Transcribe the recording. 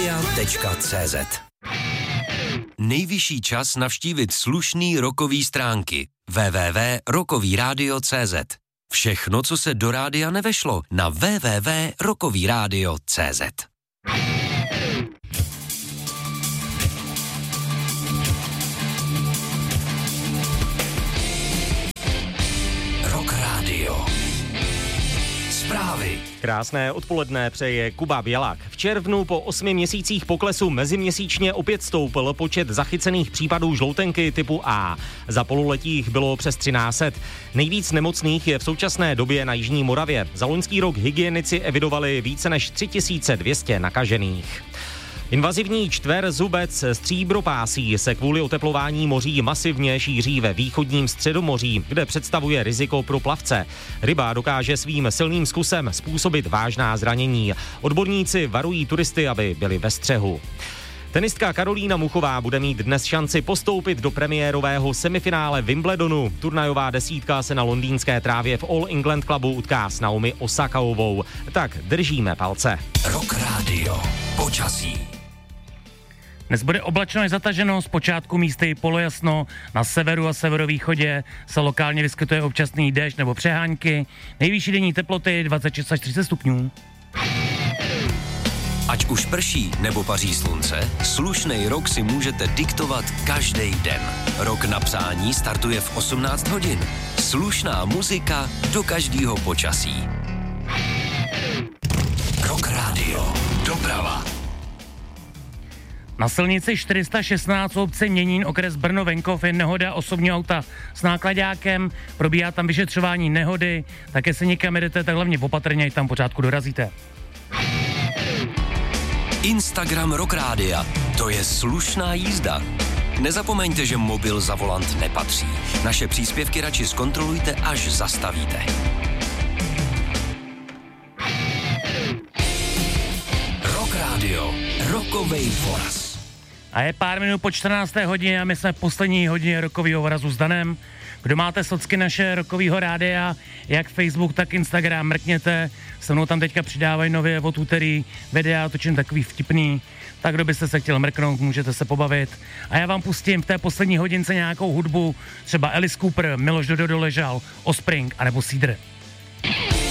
rockradia.cz. Nejvyšší čas navštívit slušný rockový stránky www.rockovyradio.cz. Všechno, co se do rádia nevešlo, na www.rockovyradio.cz. Rock Radio. Zprávy. Krásné odpoledne přeje Kuba Bělák. V červnu po 8 měsících poklesu meziměsíčně opět stoupl počet zachycených případů žloutenky typu A. Za pololetí jich bylo přes 1300. Nejvíc nemocných je v současné době na Jižní Moravě. Za loňský rok hygienici evidovali více než 3200 nakažených. Invazivní čtverzubec stříbropásí se kvůli oteplování moří masivně šíří ve východním Středomoří, kde představuje riziko pro plavce. Ryba dokáže svým silným zkusem způsobit vážná zranění. Odborníci varují turisty, aby byli ve střehu. Tenistka Karolína Muchová bude mít dnes šanci postoupit do premiérového semifinále Wimbledonu. Turnajová desítka se na londýnské trávě v All England Clubu utká s Naomi Osakaovou. Tak držíme palce. Rock Radio. Počasí. Dnes bude oblačno až zataženo, zpočátku místy polojasno, na severu a severovýchodě se lokálně vyskytuje občasný déšť nebo přehánky, nejvyšší denní teploty 26 až 30 stupňů. Ať už prší nebo paří slunce, slušnej rok si můžete diktovat každý den. Rok na přání startuje v 18 hodin. Slušná muzika do každého počasí. Rock Radio. Doprava. Na silnici 416 v obci Měnín, okres Brno-Venkov, je nehoda osobního auta s náklaďákem. Probíhá tam vyšetřování nehody, také se někam jedete, tak hlavně opatrně, ať tam pořádku dorazíte. Instagram Rock Rádia. To je slušná jízda. Nezapomeňte, že mobil za volant nepatří. Naše příspěvky radši zkontrolujte, až zastavíte. Rock Radio. Rockovej voraz. A je pár minut po 14. hodině a my jsme v poslední hodině rockovýho vorazu s Danem. Kdo máte socky naše rockovýho rádia, jak Facebook, tak Instagram, mrkněte. Se mnou tam teďka přidávají nově od úterý videa, točím takový vtipný. Tak kdo byste se chtěl mrknout, můžete se pobavit. A já vám pustím v té poslední hodince nějakou hudbu, třeba Alice Cooper, Miloš Dodo Doležal, Offspring anebo Seeder.